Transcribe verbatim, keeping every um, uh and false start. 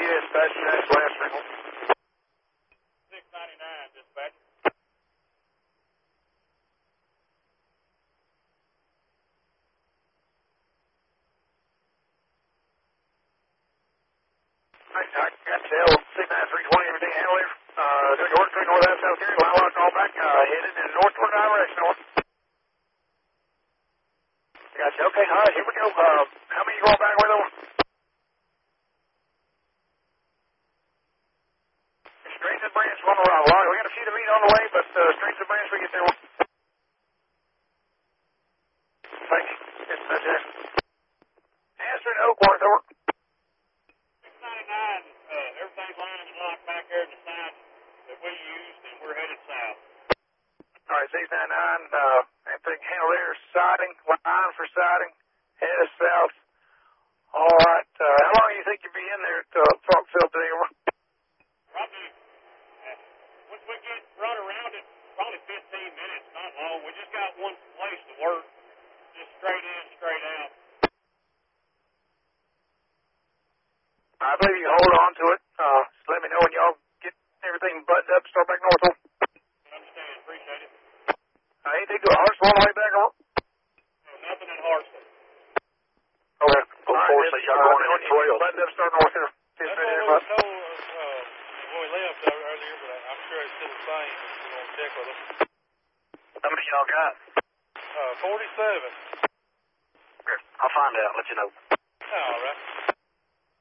dispatch, that's last ring. six ninety-nine, dispatch. I, I got to tell six nine three twenty, everything handle here. Uh, doing your work, three north out South Carolina, line lock all back, uh, headed in northward direction, north. Gotcha, okay, all right, here we go. Uh, how many you going back with over? Straight to the branch, one around. Well, we got a few to meet on the way, but uh, straight to the branch we get there. Thank you. It's uh, Jackson. Answer in Oakworth, over. six ninety-nine, uh, everything's lined and locked back there in the sign that we used, and we're headed south. All right, six ninety-nine, uh, everything handle there, siding, line for siding, head south. All right, uh, how long do you think you'll be in there at uh, Falkfield today, over? Probably, uh, once we get run around it, probably fifteen minutes, not long. We just got one place to work, just straight in, straight out. I believe you hold on to it. Uh, just let me know when y'all get everything buttoned up, start back north. Over. Understand, appreciate it. Uh, anything to Hartsville on the way back, over? No, nothing in Hartsville. Okay. Of All course, right, they got going in when you twelve. buttoned up, start north here. That's what we was told uh, when we left earlier, but I'm sure it's still the same. We're going to check with them. How many y'all got? Uh, forty-seven. I'll find out, let you know. All right.